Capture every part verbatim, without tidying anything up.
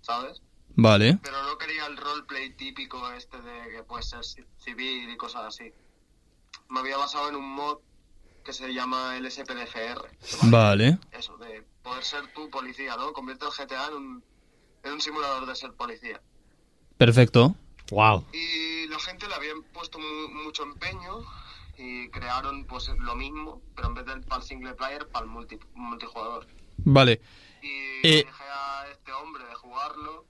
¿sabes? Vale. Pero no quería el roleplay típico este de que puede ser civil y cosas así. Me había basado en un mod que se llama el S P D F R. Vale. Eso, de poder ser tú policía, ¿no? Convierte el G T A en un, en un simulador de ser policía. Perfecto. Wow. Y la gente le había puesto mu- mucho empeño y crearon pues lo mismo, pero en vez del para el single player, para el multi, multijugador. Vale. Y Eh... dije a este hombre de jugarlo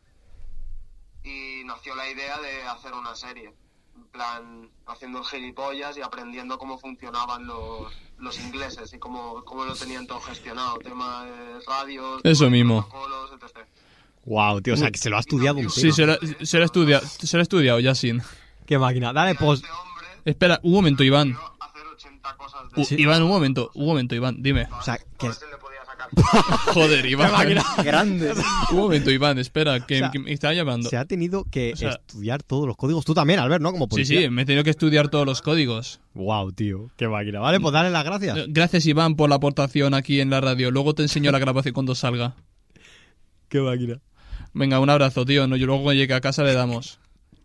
y nació la idea de hacer una serie. En plan, haciendo gilipollas y aprendiendo cómo funcionaban los, los ingleses y cómo, cómo lo tenían todo gestionado. Tema de radios, Eso mismo. protocolos, etcétera. Wow, tío, o sea, que se lo ha estudiado un Sí, tío. se lo, se lo ha estudiado, se lo ha estudiado, Yasin. Qué máquina. Dale, pues... Este hombre Espera, un momento, Iván. hacer ochenta cosas de... U- Iván, un momento, un momento, Iván, dime. O sea, que... A ver si le podía sacar. Joder, Iván. grande. Un momento, Iván, espera, que, O sea, que me está llamando. Se ha tenido que O sea, estudiar todos los códigos. Tú también, Albert, ¿no? Como Sí, policía. sí, me he tenido que estudiar todos los códigos. Wow, tío. Qué máquina. Vale, pues dale las gracias. Gracias, Iván, por la aportación aquí en la radio. Luego te enseño la grabación cuando salga. Qué máquina. Venga, un abrazo, tío. No, yo luego cuando llegue a casa le damos.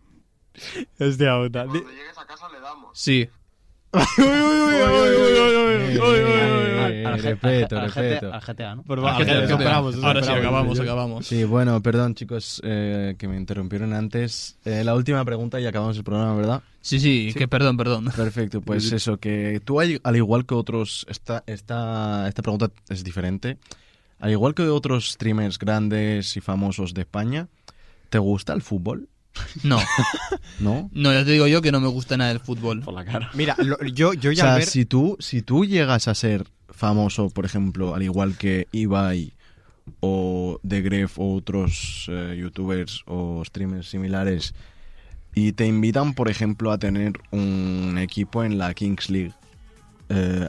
Hostia puta. Cuando llegues a casa le damos. Sí. Uy, uy, uy, uy, uy, uy, uy, uy, uy. Eh, Al G- respeto, al G- respeto. al G T A, ¿no? Pues Ah, va, que te- eso que te- esperamos, eso Ahora sí, esperamos, acabamos, señor. acabamos. Sí, bueno, perdón chicos eh, que me interrumpieron antes. Eh, la última pregunta y acabamos el programa, ¿verdad? Sí, sí, que perdón, perdón. Perfecto, pues eso, que tú al al igual que otros, esta, esta, esta pregunta es diferente. Al igual que otros streamers grandes y famosos de España, ¿te gusta el fútbol? No, ¿No? no, ya te digo yo que no me gusta nada el fútbol. Por la cara. Mira, lo- yo, yo O ya sea, al ver... si tú, si tú llegas a ser famoso, por ejemplo, al igual que Ibai o The Gref o otros eh, youtubers o streamers similares, y te invitan, por ejemplo, a tener un equipo en la Kings League, eh,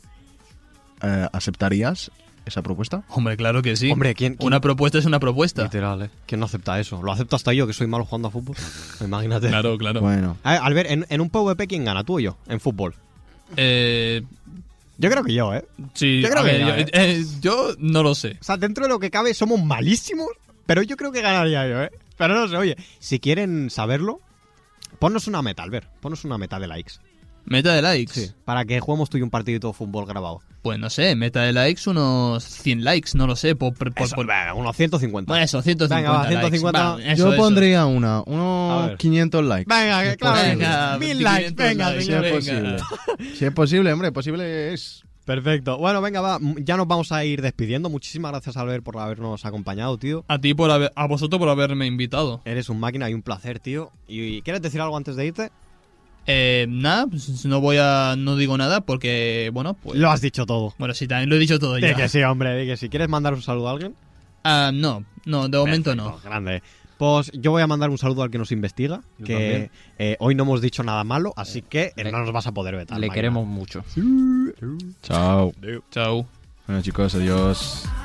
eh, ¿aceptarías esa propuesta? Hombre, claro que sí. Hombre, ¿quién, quién- Una propuesta es una propuesta. Literal, ¿eh? ¿Quién no acepta eso? Lo acepto hasta yo, que soy malo jugando a fútbol. Imagínate. Claro, claro. Bueno, A ver, Albert, en, en un PvP, ¿quién gana? ¿Tú o yo? En fútbol. Eh, Yo creo que yo, ¿eh? sí, Yo creo a que ver, ya, yo, ¿eh? eh, yo no lo sé. O sea, dentro de lo que cabe somos malísimos, pero yo creo que ganaría yo, ¿eh? Pero no sé, oye, si quieren saberlo, ponnos una meta, Albert. Ponnos una meta de likes. Meta de likes. Para que juguemos tú y un partidito de fútbol grabado. Pues no sé, meta de likes unos cien likes, no lo sé. Por, por, por- Eso, por- venga, unos ciento cincuenta. Bueno, eso, ciento cincuenta. Venga, va, ciento cincuenta. likes. Va, eso, yo eso. pondría una, A unos ver. quinientos likes. Venga, Si que es claro. posible. Venga, Mil quinientos likes, venga, likes, Si señor. es venga. posible. Si es posible, hombre, posible es. Perfecto. Bueno, venga, va. Ya nos vamos a ir despidiendo. Muchísimas gracias, Albert, por habernos acompañado, tío. A ti por haber, a vosotros por haberme invitado. Eres un máquina y un placer, tío. ¿Y quieres decir algo antes de irte? Eh, nada, pues no voy a, no digo nada porque, bueno, pues. Lo has dicho todo. Bueno, sí, también lo he dicho todo Di ya. que sí, hombre, di que sí. ¿Quieres mandar un saludo a alguien? Ah, no, no, de momento no. Perfecto, grande. Pues yo voy a mandar un saludo al que nos investiga, Yo que también. eh, hoy no hemos dicho nada malo, así que eh, no nos vas a poder vetar. Le máquina. queremos mucho. Chao. Chao. Bueno chicos, adiós.